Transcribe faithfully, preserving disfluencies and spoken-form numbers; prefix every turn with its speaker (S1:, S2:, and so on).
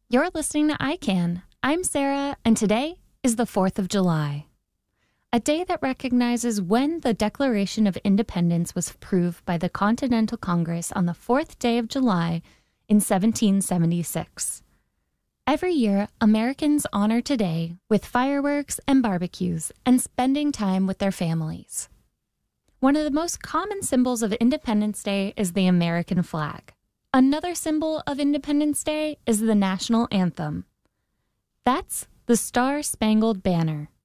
S1: You're listening to I CAN. I'm Sarah, and today is the fourth of July, a day that recognizes when the Declaration of Independence was approved by the Continental Congress on the fourth day of July in seventeen seventy-six. Every year, Americans honor today with fireworks and barbecues and spending time with their families. One of the most common symbols of Independence Day is the American flag. Another symbol of Independence Day is the national anthem. That's the Star-Spangled Banner.